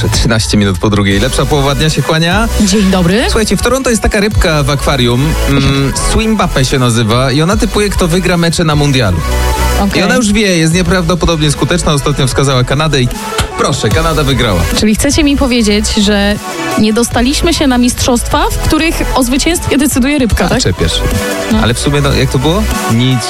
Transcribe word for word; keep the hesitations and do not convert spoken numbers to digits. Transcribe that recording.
Dobrze, trzynaście minut po drugiej. Lepsza połowa dnia się kłania. Dzień dobry. Słuchajcie, w Toronto jest taka rybka w akwarium, mm, Swimbappe się nazywa i ona typuje, kto wygra mecze na mundialu. Okay. I ona już wie, jest nieprawdopodobnie skuteczna. Ostatnio wskazała Kanadę i proszę, Kanada wygrała. Czyli chcecie mi powiedzieć, że nie dostaliśmy się na mistrzostwa, w których o zwycięstwie decyduje rybka, tak? Czepiesz. No. Ale w sumie, no, jak to było? Nic